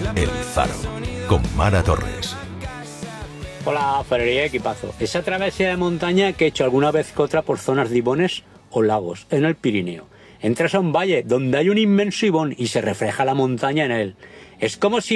El Faro, con Mara Torres. Hola, Ferrería, equipazo. Esa travesía de montaña que he hecho alguna vez que otra por zonas de ibones o lagos, en el Pirineo. Entras a un valle donde hay un inmenso ibón y se refleja la montaña en él. Es como si